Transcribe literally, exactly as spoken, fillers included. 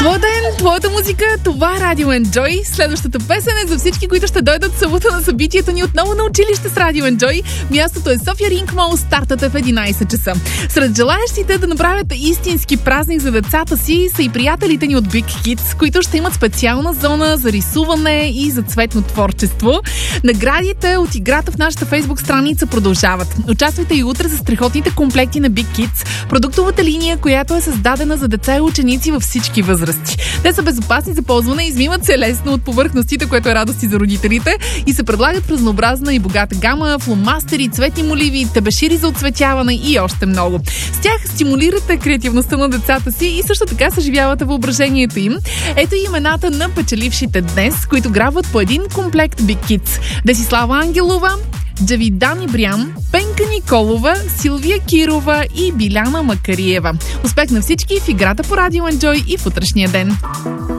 Твой ден, твоята музика, това е Радио Enjoy. Следващата песен е за всички, които ще дойдат в събота на събитието ни отново на училище с Радио Enjoy. Мястото е София Ринг Мол, стартът е в единайсет часа. Сред желаящите да направят истински празник за децата си са и приятелите ни от Big Kids, които ще имат специална зона за рисуване и за цветно творчество. Наградите от играта в нашата фейсбук страница продължават. Участвайте и утре за страхотните комплекти на Big Kids, продуктовата линия, която е създадена за деца и ученици във всички възрасти. Те са безопасни за ползване, измиват се лесно от повърхностите, което е радост и за родителите, и се предлагат в разнообразна и богата гама, фломастери, цветни моливи, тебешири за оцветяване и още много. С тях стимулирате креативността на децата си и също така съживявате въображението им. Ето и имената на печелившите днес, които грабват по един комплект Big Kids. Десислава Ангелова, Джавидан Ибрям, Пенка Николова, Силвия Кирова и Биляна Макариева. Успех на всички в играта по Радио Enjoy и в утрешния ден!